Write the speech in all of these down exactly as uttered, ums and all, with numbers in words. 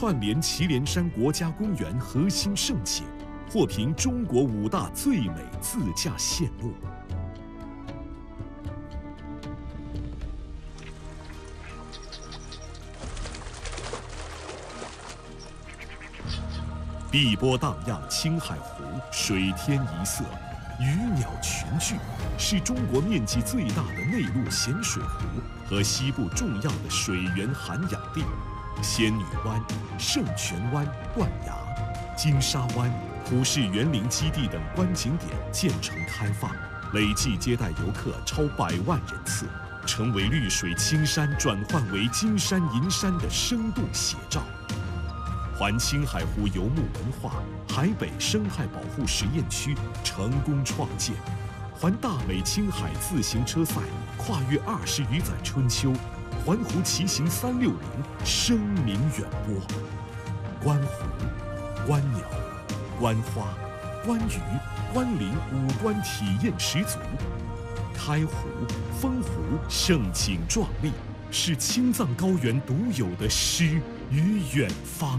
串联祁连山国家公园核心胜景，获评中国五大最美自驾线路。碧波荡漾青海湖，水天一色，鱼鸟群聚，是中国面积最大的内陆咸水湖和西部重要的水源涵养地。仙女湾、圣泉湾、断崖、金沙湾、普氏园林基地等观景点建成开放，累计接待游客超百万人次，成为绿水青山转换为金山银山的生动写照。环青海湖游牧文化海北生态保护实验区成功创建，环大美青海自行车赛跨越二十余载春秋，环湖骑行三六零声名远播。观湖、观鸟、观花、观鱼、观林五官体验十足。开湖、封湖盛景壮丽，是青藏高原独有的诗与远方。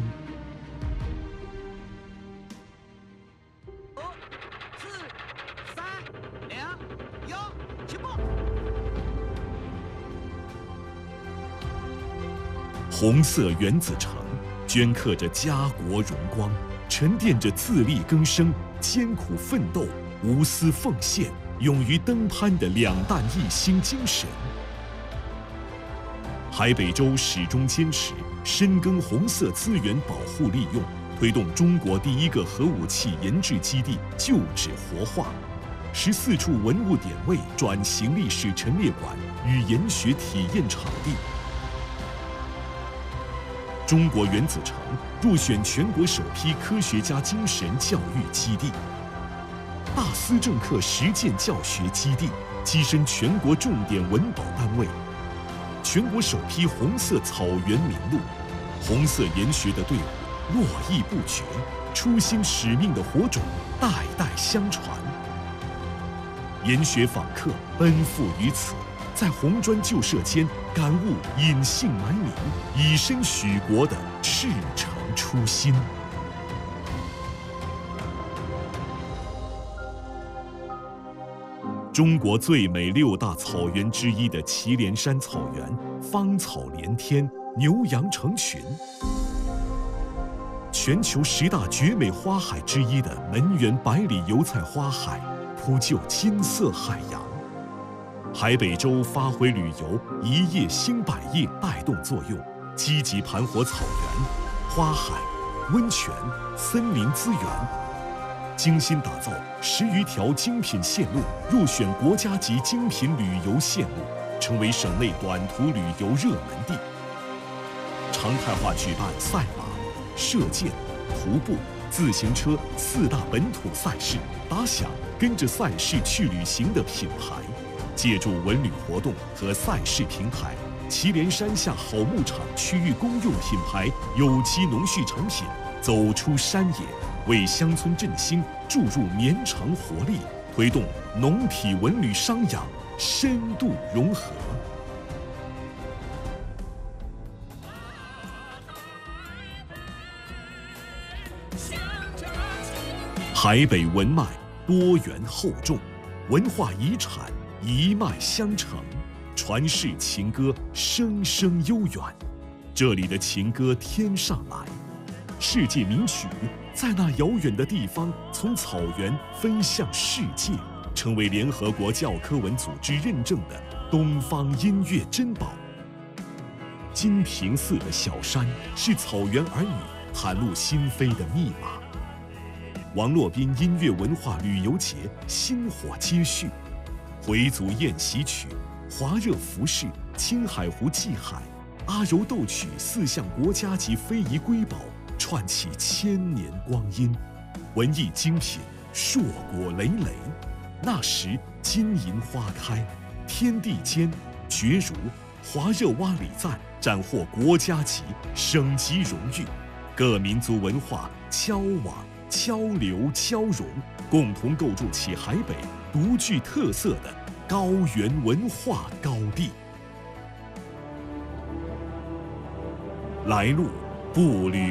红色原子城镌刻着家国荣光，沉淀着自力更生、艰苦奋斗、无私奉献、勇于登攀的两弹一星精神。海北州始终坚持深耕红色资源保护利用，推动中国第一个核武器研制基地旧址活化，十四处文物点位转型历史陈列馆与研学体验场地。中国原子城入选全国首批科学家精神教育基地，大思政课实践教学基地跻身全国重点文保单位，全国首批红色草原名录，红色研学的队伍络绎不绝，初心使命的火种代代相传。研学访客奔赴于此，在红砖旧舍间感悟隐姓埋名、以身许国的赤诚初心。中国最美六大草原之一的祁连山草原，芳草连天，牛羊成群。全球十大绝美花海之一的门源百里油菜花海，铺就金色海洋。海北州发挥旅游一夜兴百业带动作用，积极盘活草原、花海、温泉、森林资源，精心打造十余条精品线路，入选国家级精品旅游线路，成为省内短途旅游热门地。常态化举办赛马、射箭、徒步、自行车四大本土赛事，打响跟着赛事去旅行的品牌。借助文旅活动和赛事平台，祁连山下好牧场区域公用品牌有机农畜产品走出山野，为乡村振兴注入绵长活力，推动农体文旅商养深度融合。海北文脉多元厚重，文化遗产一脉相承，传世情歌声声悠远。这里的情歌天上来，世界名曲在那遥远的地方从草原分向世界，成为联合国教科文组织认证的东方音乐珍宝。金平寺的小山是草原儿女袒露心扉的密码。王洛宾音乐文化旅游节薪火接续，回族宴席曲、华热服饰、青海湖祭海、阿柔斗曲四项国家级非遗瑰宝串起千年光阴，文艺精品硕果累累。那时金银花开，天地间绝如华热洼里赞斩获国家级、省级荣誉，各民族文化交往、交流、交融，共同构筑起海北独具特色的高原文化高地。来路步履